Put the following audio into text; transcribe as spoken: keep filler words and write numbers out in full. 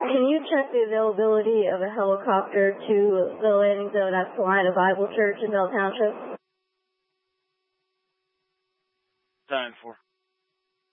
Can you check the availability of a helicopter to the landing zone at Salina Bible Church in Bell Township? Time for.